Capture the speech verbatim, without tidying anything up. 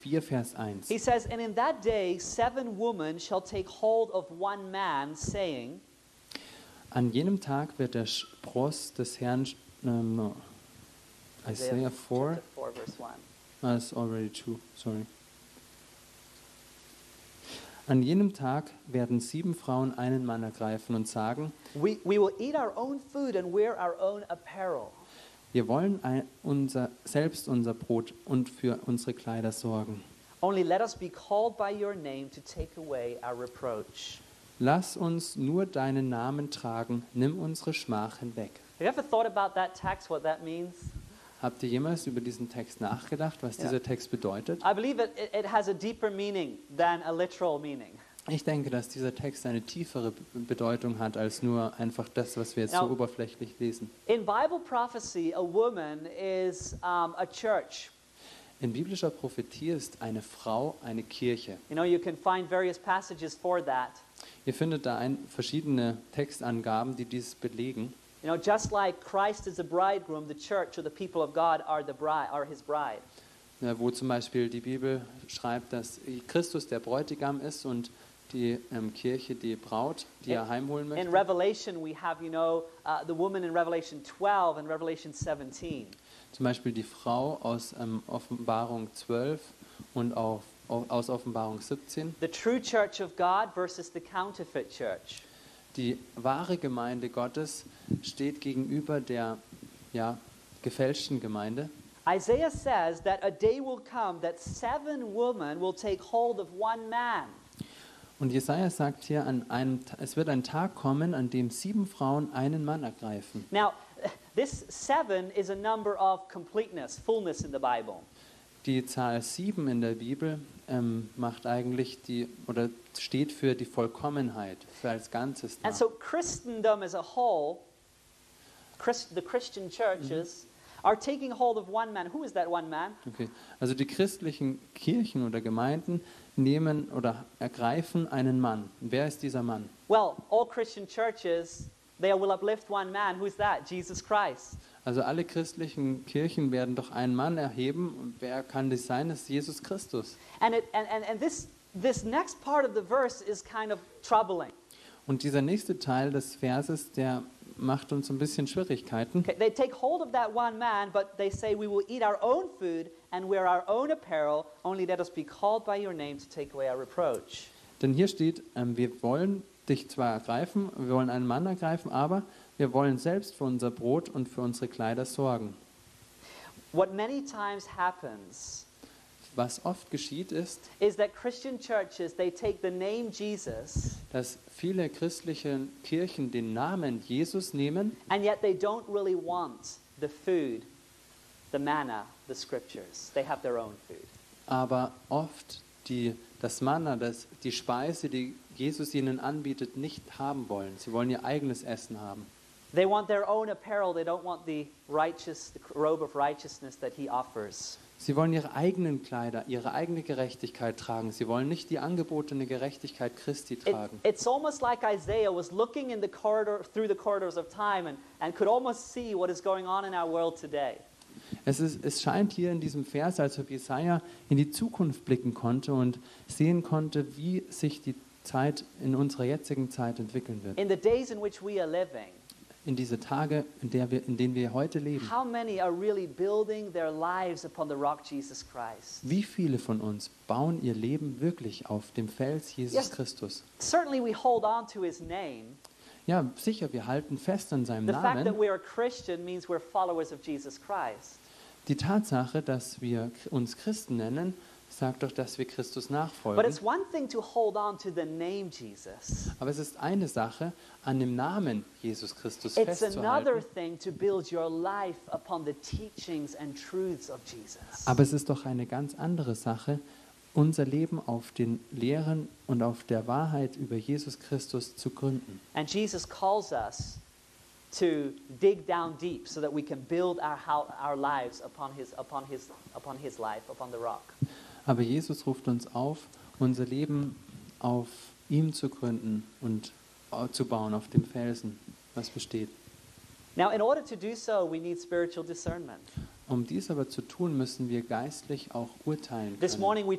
vier, Vers eins. He says, "And in that day seven women shall take hold of one man, saying," An jenem Tag wird der Spross des Herrn, ähm, no, Isaiah four, chapter four, verse one. that's already true, sorry. An jenem Tag werden sieben Frauen einen Mann ergreifen und sagen, We, we will eat our own food and wear our own apparel. wir wollen ein, unser, selbst unser Brot und für unsere Kleider sorgen. Only let us be called by your name to take away our reproach. Lass uns nur deinen Namen tragen, nimm unsere Schmach hinweg. Have you ever thought about that text, what that means? Habt ihr jemals über diesen Text nachgedacht, was Ja. dieser Text bedeutet? I believe it, it, it has a deeper meaning than a literal meaning. Ich denke, dass dieser Text eine tiefere Be- Bedeutung hat als nur einfach das, was wir jetzt Now- so oberflächlich lesen. In Bible prophecy, a woman is um, a church. In biblischer Prophetie ist eine Frau eine Kirche. You know, you can find various passages for that. Ihr findet da ein, verschiedene Textangaben, die dies belegen. You know, just like Christ is a bridegroom, the church or the people of God are the bride, are his bride. Ja, wo zum Beispiel die Bibel schreibt, dass Christus der Bräutigam ist und die ähm, Kirche die Braut, die er heimholen In möchte. Revelation, we have, you know, uh, the woman in Revelation twelve and Revelation seventeen. Zum Beispiel die Frau aus ähm, Offenbarung zwölf und auf, au- aus Offenbarung siebzehn. The true church of God versus the counterfeit church. Die wahre Gemeinde Gottes steht gegenüber der ja, gefälschten Gemeinde. Isaiah says that a day will come that seven women will take hold of one man. Und Jesaja sagt hier, an einem, es wird ein Tag kommen, an dem sieben Frauen einen Mann ergreifen. Now, this seven is a number of completeness, fullness in the Bible. Die Zahl sieben in der Bibel ähm, macht eigentlich die oder steht für die Vollkommenheit, für als Ganzes da. And so Christendom as a whole, Christ, the Christian churches, are taking hold of one man. Who is that one man? Okay. Also die christlichen Kirchen oder Gemeinden nehmen oder ergreifen einen Mann. Wer ist dieser Mann? Well, all Christian churches, they will uplift one man. Who's that? Jesus Christ. Also alle christlichen Kirchen werden doch einen Mann erheben. Und wer kann das sein? Das ist Jesus Christus. And it and, and, and this this next part of the verse is kind of troubling. Und dieser nächste Teil des Verses, der macht uns ein bisschen Schwierigkeiten. Okay, they take hold of that one man, but they say we will eat our own food and wear our own apparel, only let us be called by your name to take away our reproach. Denn hier steht, ähm, wir wollen dich zwar ergreifen, wir wollen einen Mann ergreifen, aber wir wollen selbst für unser Brot und für unsere Kleider sorgen. What many times happens Was oft geschieht ist, is that Christian churches, they take the name Jesus, dass viele christliche Kirchen den Namen Jesus nehmen, and yet they don't really want the food, the manna, the scriptures. They have their own food. aber oft die, das Manna, das, die Speise, die Jesus ihnen anbietet, nicht haben wollen. Sie wollen ihr eigenes Essen haben. They want their own apparel. They don't want the righteous, the robe of righteousness that he offers. Sie wollen ihre eigenen Kleider, ihre eigene Gerechtigkeit tragen. Sie wollen nicht die angebotene Gerechtigkeit Christi It, tragen. it's almost like Isaiah was looking in the corridor, through the corridors of time and, and could almost see what is going on in our world today. Es, ist, es scheint hier in diesem Vers, als ob Jesaja in die Zukunft blicken konnte und sehen konnte, wie sich die Zeit in unserer jetzigen Zeit entwickeln wird. In the days in which we are living, In diese Tage, in, der wir, in denen wir heute leben. how many are really building their lives upon the rock Jesus Christ? Wie viele von uns bauen ihr Leben wirklich auf dem Fels Jesus Yes. Christus? Certainly we hold on to his name. Ja, sicher, wir halten fest an seinem The fact that Namen. we are Christian means we're followers of Jesus Christ. Die Tatsache, dass wir uns Christen nennen, sagt doch, dass wir Christus But nachfolgen. it's one thing to hold on to the name Jesus. Aber es ist eine Sache, an dem Namen Jesus Christus It's another festzuhalten. thing to build your life upon the teachings and truths of Jesus. Aber es ist doch eine ganz andere Sache, unser Leben auf den Lehren und auf der Wahrheit über Jesus Christus zu gründen. And Jesus calls us to dig down deep so that we can build our, how, our lives upon his, upon, his, upon his life, upon the rock. Aber Jesus ruft uns auf, unser Leben auf ihm zu gründen und zu bauen, auf dem Felsen, was besteht. Now, in order to do so, we need spiritual discernment. Um dies aber zu tun, müssen wir geistlich auch urteilen This können. morning we